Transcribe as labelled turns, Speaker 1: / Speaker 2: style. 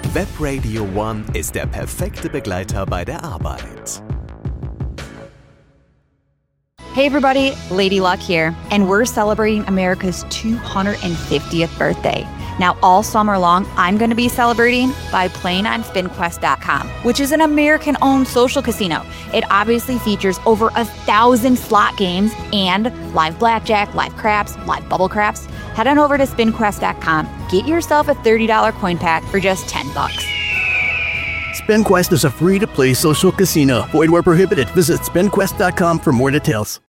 Speaker 1: Webradio One ist der perfekte Begleiter bei der Arbeit.
Speaker 2: Hey everybody, Lady Luck here, and we're celebrating America's 250th birthday. Now, all summer long, I'm going to be celebrating by playing on SpinQuest.com, which is an American-owned social casino. It obviously features over 1,000 slot games and live blackjack, live craps, live bubble craps. Head on over to SpinQuest.com. Get yourself a $30 coin pack for just $10.
Speaker 3: SpinQuest is a free-to-play social casino. Void where prohibited. Visit SpinQuest.com for more details.